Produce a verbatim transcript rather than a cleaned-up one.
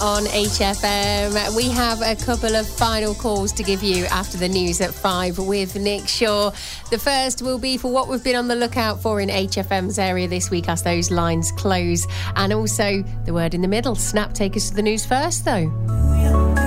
on H F M. We have a couple of final calls to give you after the news at five with Nick Shaw. The first will be for what we've been on the lookout for in H F M's area this week as those lines close. And also the word in the middle. Snap, take us to the news first, though.